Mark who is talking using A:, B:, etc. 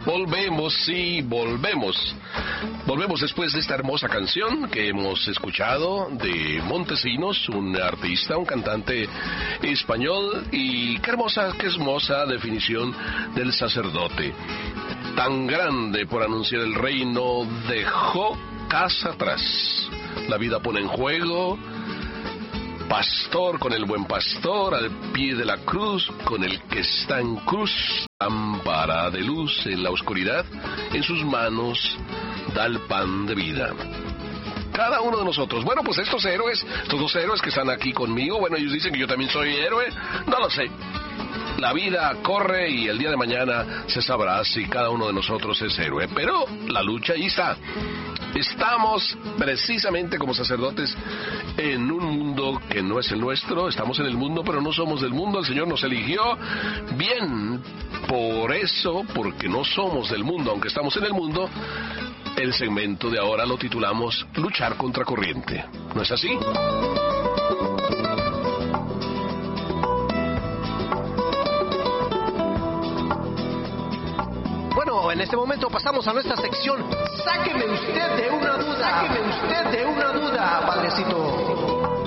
A: Volvemos, sí, volvemos. Volvemos después de esta hermosa canción que hemos escuchado de Montesinos, un artista, un cantante español, y qué hermosa definición del sacerdote. Tan grande por anunciar el reino, dejó casa atrás. La vida pone en juego, pastor con el buen pastor, al pie de la cruz, con el que está en cruz, lámpara de luz en la oscuridad, en sus manos da el pan de vida. Cada uno de nosotros, bueno, pues estos dos héroes que están aquí conmigo, bueno, ellos dicen que yo también soy héroe, no lo sé. La vida corre y el día de mañana se sabrá si cada uno de nosotros es héroe, pero la lucha ahí está. Estamos precisamente como sacerdotes en un mundo que no es el nuestro. Estamos en el mundo, pero no somos del mundo. El Señor nos eligió bien. Por eso, porque no somos del mundo, aunque estamos en el mundo, el segmento de ahora lo titulamos Luchar contra corriente. ¿No es así?
B: En este momento pasamos a nuestra sección. Sáqueme usted de una duda. Sáqueme usted de una duda, padrecito.